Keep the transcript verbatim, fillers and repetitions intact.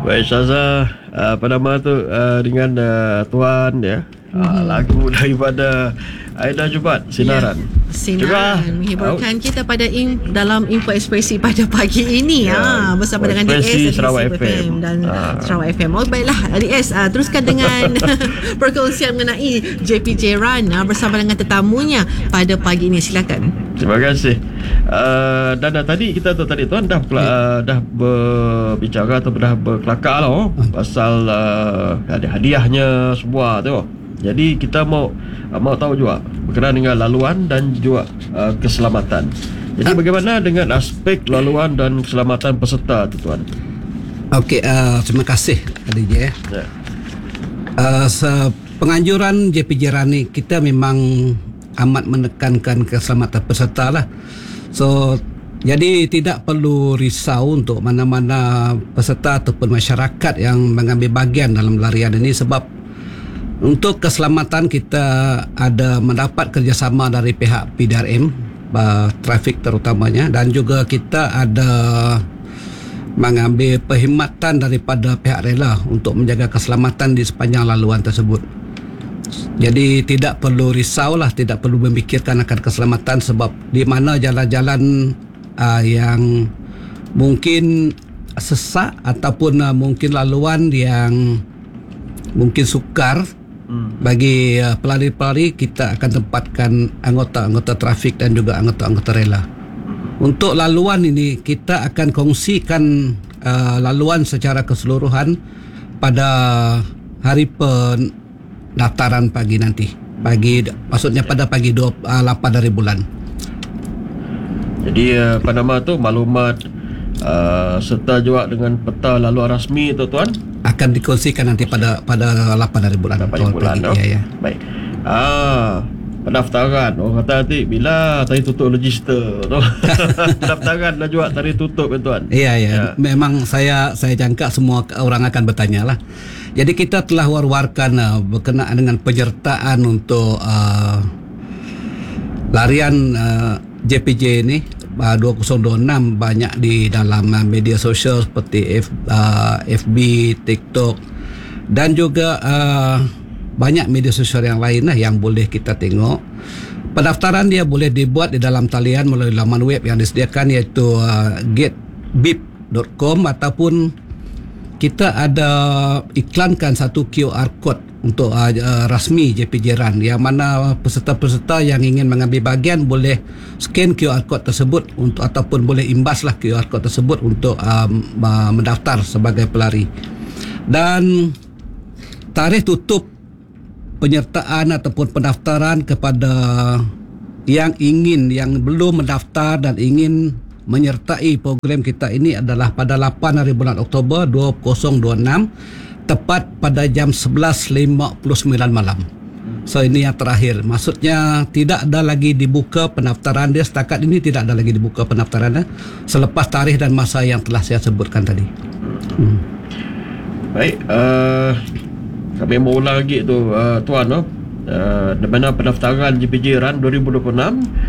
Baik Syaza, uh, pada malam tu uh, dengan uh, Tuan ya, uh, mm-hmm. lagu daripada Aida Jubat, Sinaran. Yeah. Sinaran juga menghiburkan out. Kita pada in, dalam Info Ekspresi pada pagi ini ya, ha, bersama dengan D S Sarawak F M dan ha. Sarawak F M. Oh baiklah D S, uh, teruskan dengan perkongsian mengenai J P J Run uh, bersama dengan tetamunya pada pagi ini. Silakan. Terima kasih. Uh, dan dah, tadi kita tu tadi tuan dah yeah. uh, dah berbicara atau dah berkelakar lah oh, hmm. pasal uh, ada hadiahnya semua tu. Jadi kita mau uh, mau tahu juga berkenaan dengan laluan dan juga uh, keselamatan. Jadi bagaimana dengan aspek laluan dan keselamatan peserta tu tuan? Okey, uh, terima kasih D J. Ya. Uh, penganjuran J P J Run ni kita memang amat menekankan keselamatan peserta lah. So jadi tidak perlu risau untuk mana-mana peserta ataupun masyarakat yang mengambil bahagian dalam larian ini, sebab untuk keselamatan kita ada mendapat kerjasama dari pihak P D R M, uh, trafik terutamanya, dan juga kita ada mengambil perkhidmatan daripada pihak rela untuk menjaga keselamatan di sepanjang laluan tersebut. Jadi tidak perlu risau lah, tidak perlu memikirkan akan keselamatan, sebab di mana jalan-jalan uh, yang mungkin sesak ataupun uh, mungkin laluan yang mungkin sukar, hmm. bagi uh, pelari-pelari kita akan tempatkan anggota-anggota trafik dan juga anggota-anggota rela. Untuk laluan ini kita akan kongsikan uh, laluan secara keseluruhan pada hari pendaftaran pagi nanti. Pagi maksudnya pada pagi dua puluh lapan dari bulan. Jadi uh, pada malam tu maklumat uh, serta juga dengan peta laluan rasmi tu tuan akan dikongsikan nanti pada pada lapan hari bulan. Pada bulan tu. Ya, ya. Baik. Ah, pendaftaran. Orang kata nanti bila tarikh tutup register tu. Pendaftaran dah juga tarikh tutup kan tuan. Iya, ya. ya. Memang saya saya jangka semua orang akan bertanya lah. Jadi kita telah war-warkan uh, berkenaan dengan penyertaan untuk uh, larian uh, J P J ini uh, dua ribu dua puluh enam, banyak di dalam uh, media sosial seperti F, uh, F B, TikTok, dan juga uh, banyak media sosial yang lain lah yang boleh kita tengok. Pendaftaran dia boleh dibuat di dalam talian melalui laman web yang disediakan, iaitu uh, getbib dot com, ataupun kita ada iklankan satu Q R code untuk uh, uh, rasmi J P J Run, yang mana peserta-peserta yang ingin mengambil bahagian boleh scan Q R code tersebut untuk, ataupun boleh imbaslah Q R code tersebut untuk um, uh, mendaftar sebagai pelari. Dan tarikh tutup penyertaan ataupun pendaftaran kepada yang ingin, yang belum mendaftar dan ingin menyertai program kita ini adalah pada lapan hari bulan Oktober dua ribu dua puluh enam, tepat pada jam sebelas lima puluh sembilan malam. So ini yang terakhir. Maksudnya tidak ada lagi dibuka pendaftaran dia, setakat ini tidak ada lagi dibuka pendaftarannya selepas tarikh dan masa yang telah saya sebutkan tadi. Hmm. Baik, uh, kami mau ulang lagi tu uh, tuan no. Uh, di mana pendaftaran J P J Run dua ribu dua puluh enam